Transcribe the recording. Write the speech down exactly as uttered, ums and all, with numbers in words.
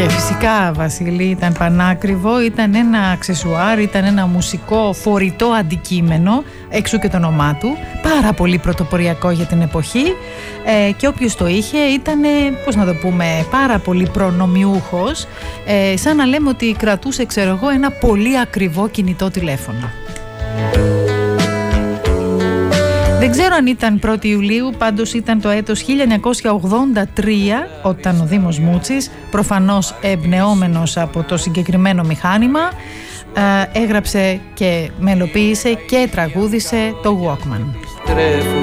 Και φυσικά, Βασίλη, ήταν πανάκριβο, ήταν ένα αξεσουάρ, ήταν ένα μουσικό φορητό αντικείμενο, έξω και το όνομά του, πάρα πολύ πρωτοποριακό για την εποχή, ε, και όποιος το είχε ήταν, πώς να το πούμε, πάρα πολύ προνομιούχος, ε, σαν να λέμε ότι κρατούσε, ξέρω εγώ, ένα πολύ ακριβό κινητό τηλέφωνο. Δεν ξέρω αν ήταν πρώτη Ιουλίου, πάντως ήταν το έτος χίλια εννιακόσια ογδόντα τρία όταν ο Δήμος Μούτσης, προφανώς εμπνεόμενος από το συγκεκριμένο μηχάνημα, έγραψε και μελοποίησε και τραγούδισε το Walkman.